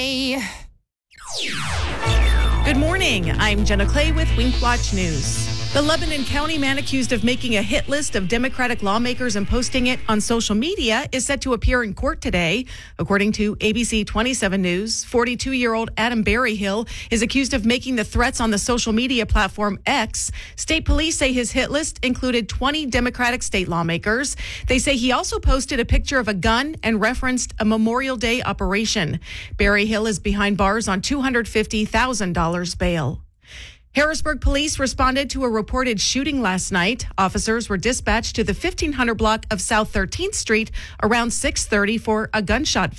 Good morning. I'm Jenna Clay with WinkWatch News. The Lebanon County man accused of making a hit list of Democratic lawmakers and posting it on social media is set to appear in court today. According to ABC 27 News, 42-year-old Adam Berryhill is accused of making the threats on the social media platform X. State police say his hit list included 20 Democratic state lawmakers. They say he also posted a picture of a gun and referenced a Memorial Day operation. Berryhill is behind bars on $250,000 bail. Harrisburg police responded to a reported shooting last night. Officers were dispatched to the 1500 block of South 13th Street around 6:30 for a gunshot